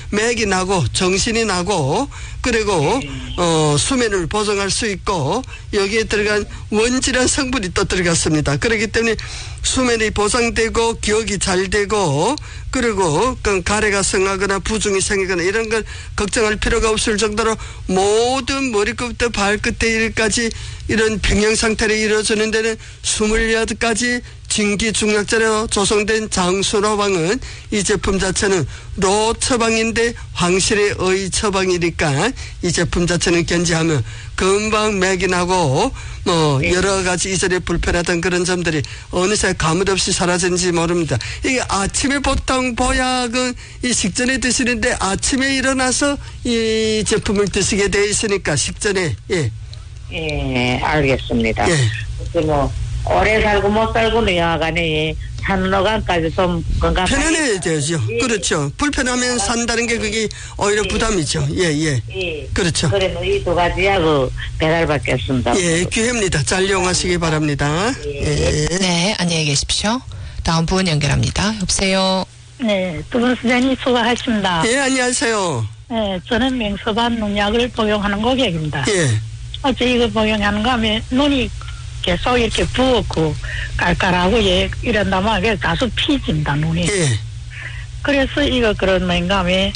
맥이 나고 정신이 나고 그리고 수면을 보정할 수 있고 여기에 들어간 원질한 성분이 또 들어갔습니다. 그렇기 때문에 수면이 보장되고 기억이 잘 되고 그리고 가래가 성하거나 부종이 생기거나 이런 걸 걱정할 필요가 없을 정도로 모든 머리끝부터 발끝에 일까지 이런 평형 상태를 이루어주는 데는 28가지 진기중약자로 조성된 장수로방은 이 제품 자체는 로 처방인데 황실의 의 처방이니까 이 제품 자체는 견지하면 금방 맥이 나고 여러 가지 이전에 불편하던 그런 점들이 어느새 가뭇없이 사라진지 모릅니다. 이게 아침에 보통 보약은 이 식전에 드시는데 아침에 일어나서 이 제품을 드시게 되어 있으니까 식전에 예, 알겠습니다. 예. 오래 살고 못 살고는 여하간에 산노간까지 좀 건강하게 편안해야 되죠. 예. 그렇죠. 불편하면 산다는 게 그게 오히려 부담이죠. 예. 그렇죠. 그래서 이 두 가지 약을 배달받겠습니다. 예, 기회입니다. 잘 이용하시기 바랍니다. 예. 네, 안녕히 계십시오. 다음 분 연결합니다. 여보세요. 네, 두 분 선생님 수고하십니다. 예, 안녕하세요. 네, 저는 맹서반 농약을 복용하는 고객입니다. 예. 어째 이거 복용하는가 하면 눈이 계속 이렇게 부었고 깔깔하고 이런다면 가서 피진다 눈이. 예. 그래서 이거 그런 뭔가 하면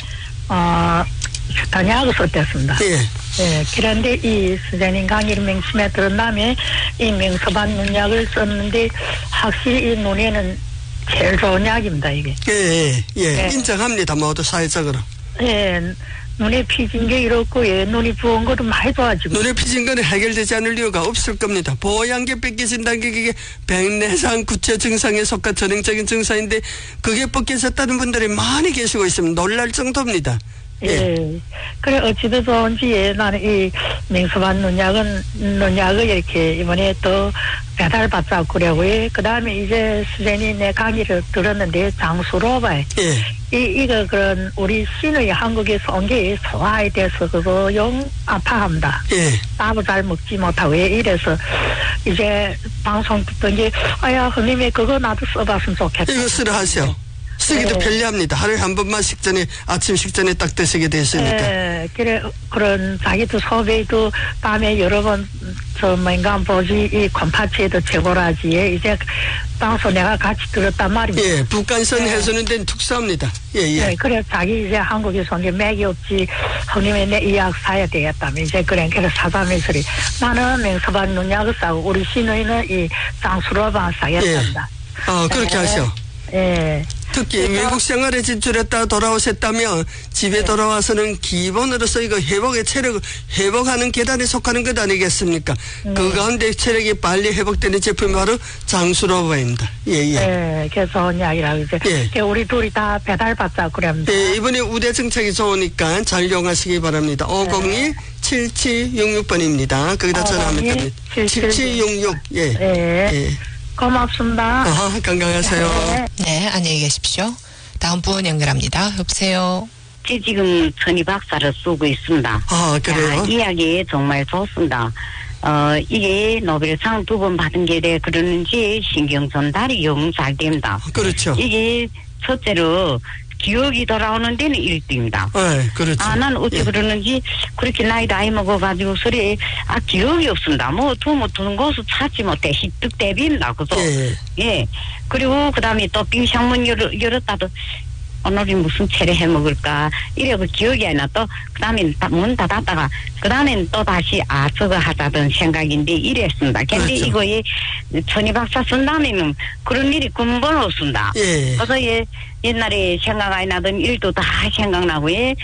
식단약을 썼댔습니다. 예. 예, 그런데 이 선생님 강의를 맹심에 들은 다음에 이 맹서반 농약을 썼는데 확실히 이 눈에는 제일 좋은 약입니다 이게. 예. 네. 인정합니다. 모두 사회적으로. 예, 눈에 피진 게 이렇고 눈이 부은 것도 많이 좋아지고. 눈에 피진 거는 해결되지 않을 이유가 없을 겁니다. 보양계 뺏겨진다는 게 그게 백내상 구체 증상에 속한 전형적인 증상인데 그게 뺏겨졌다는 분들이 많이 계시고 있으면 놀랄 정도입니다. 예. 그래, 어찌도 좋은지, 나는 이 맹서반 농약을 이렇게 이번에 또 배달받자 그러고, 그 다음에 이제 선생님 내 강의를 들었는데, 장수로바에. 이거 그런 우리 신의 한국에서 온 게 소화에 대해서 그거 용 아파합니다. 밥을 잘 먹지 못하고, 이래서 이제 방송 듣던 게, 선생님이 그거 나도 써봤으면 좋겠다. 이거 쓰라 하세요. 쓰기도 편리합니다. 하루에 한 번만 아침 식전에 딱 드시게 되었으니까. 네, 그래, 그런 자기도 소비도 밤에 여러 번, 보지, 이 콤파치에도 최고라지. 이제 방송 내가 같이 들었단 말입니다. 예, 북한선 해수는 데는 특수합니다. 네, 그래, 자기 이제 한국에서 온 게 맥이 없지. 형님이 내 이 약 사야 되겠다며. 이제 그래 사자면서 나는 맹서반 농약을 사고, 우리 시누이는 이 장수로만 사겠답니다. 그렇게 하셔. 예. 특히 외국 생활에 진출했다 돌아오셨다면 집에 돌아와서는 기본으로서 이거 체력을 회복하는 계단에 속하는 것 아니겠습니까? 그 가운데 체력이 빨리 회복되는 제품이 바로 장수로바입니다. 예, 그래서 이야기라고 이제 우리 둘이 다 배달받자 그럽니다. 예, 이번에 우대 정책이 좋으니까 잘 이용하시기 바랍니다. 502-7766번입니다. 거기다 전화하면 됩니다. 7766. 예. 고맙습니다. 건강하세요. 네, 안녕히 계십시오. 다음 분 연결합니다. 여보세요. 지금 천희 박사를 쓰고 있습니다. 그래요? 이야기 정말 좋습니다. 이게 노벨상 2번 받은 게 돼 그러는지 신경 전달이 영 잘 됩니다. 그렇죠. 이게 첫째로 기억이 돌아오는 데는 1등입니다. 네, 그렇죠. 난 어찌 그러는지 그렇게 나이 먹어가지고 소리 기억이 없습니다. 두는 곳을 찾지 못해 희뜩 대비입니다. 그죠? 예. 그리고 그 다음에 또冰箱문 열었다도 오늘은 무슨 차례 해 먹을까 이래고 기억이 안 나. 또 그 다음에 문 닫았다가 그 다음엔 또 다시 저거 하자던 생각인데 이랬습니다. 근데 그렇죠. 이거에 천희 박사 쓴 다음에는 그런 일이 근본 없습니다. 그래서 옛날에 생각 안 나던 일도 다 생각나고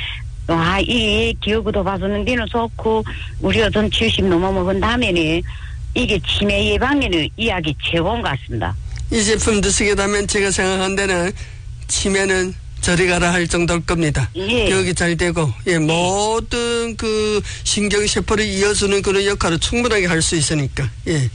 이 기억도 봐주는 데는 좋고 우리 어떤 70 넘어 먹은 다음에는 이게 치매 예방에는 이 약이 최고인 것 같습니다. 이 제품 드시게 되면 제가 생각한 데는 치매는 저리 가라 할 정도일 겁니다. 기억이 잘 되고 모든 그 신경세포를 이어주는 그런 역할을 충분하게 할 수 있으니까.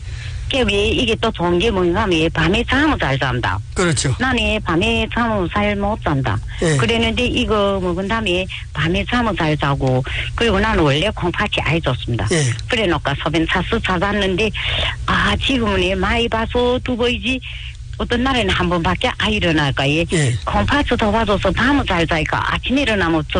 이게 또 좋은 게 뭔가 하면 밤에 잠을 잘 잔다. 그렇죠. 나는 밤에 잠을 잘 못 잔다. 그랬는데 이거 먹은 다음에 밤에 잠을 잘 자고 그리고 나는 원래 콩팥이 아주 좋습니다. 그래 놓고 소변 찾았는데 지금은 많이 봐서 두 번이지 어떤 날에는 한 번밖에 일어날까. 콩팥이 도와줘서 밤을 잘 자니까 아침에 일어나면